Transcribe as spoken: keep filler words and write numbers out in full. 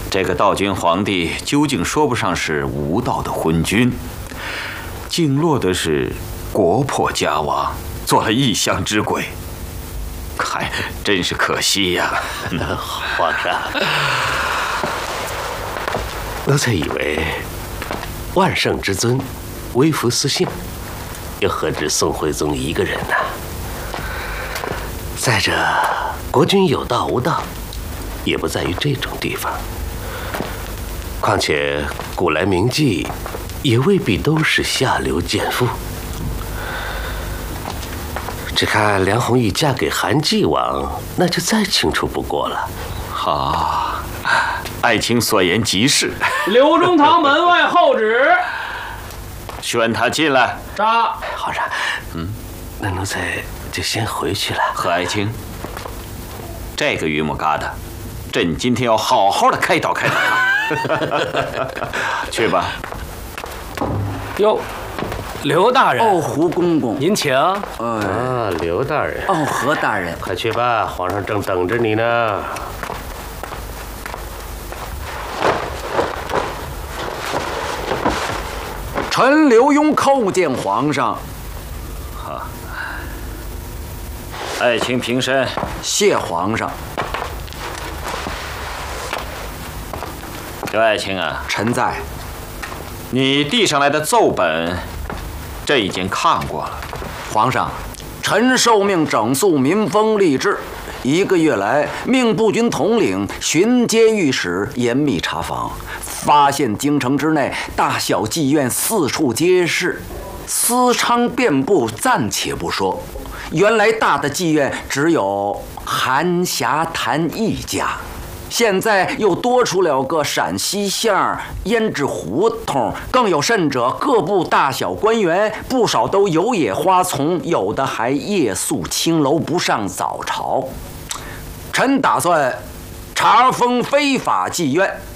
这个道君皇帝究竟说不上是无道的昏君，竟落的是国破家亡，做了异乡之鬼。嗨，真是可惜呀！ 皇上，奴才以为万圣之尊微服私信，又何止宋徽宗一个人呢？再者，国君有道无道，也不在于这种地方。况且古来名妓也未必都是下流贱妇。只看梁红玉嫁给韩继王，那就再清楚不过了。 好，爱卿所言极是。 刘中堂门外候旨， 宣他进来。 扎。 皇上，嗯，那奴才就先回去了。 何爱卿，这个榆木疙瘩，朕今天要好好的开导开导他。去吧。 哟。刘大人， 哦，胡公公， 您请。 啊，刘大人。 哦，何大人， 快去吧，皇上正等着你呢。 臣刘墉叩见皇上。 好，爱卿平身。 谢皇上。 刘爱卿啊， 臣在。 你递上来的奏本。朕已经看过了， 皇上，臣受命整肃民风吏治，一个月来，命步军统领巡街御史严密查访，发现京城之内大小妓院四处皆是，私娼遍布，暂且不说，原来大的妓院只有韩霞潭一家。现在又多出了个陕西巷、胭脂胡同，更有甚者，各部大小官员不少都有野花丛，有的还夜宿青楼不上早朝。臣打算查封非法妓院，